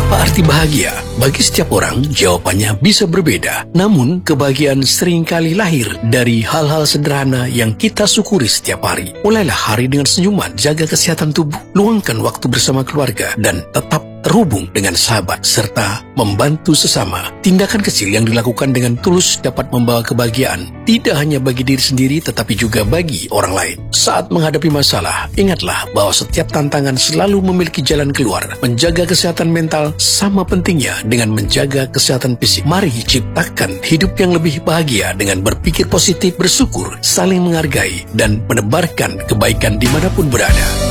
Apa arti bahagia? Bagi setiap orang, jawabannya bisa berbeda. Namun, kebahagiaan seringkali lahir dari hal-hal sederhana yang kita syukuri setiap hari. Mulailah hari dengan senyuman, jaga kesehatan tubuh, luangkan waktu bersama keluarga, dan tetap terhubung dengan sahabat, serta membantu sesama. Tindakan kecil yang dilakukan dengan tulus dapat membawa kebahagiaan, tidak hanya bagi diri sendiri, tetapi juga bagi orang lain. Saat menghadapi masalah, ingatlah bahwa setiap tantangan selalu memiliki jalan keluar. Menjaga kesehatan mental sama pentingnya dengan menjaga kesehatan fisik. Mari ciptakan hidup yang lebih bahagia dengan berpikir positif, bersyukur, saling menghargai, dan menebarkan kebaikan dimanapun berada.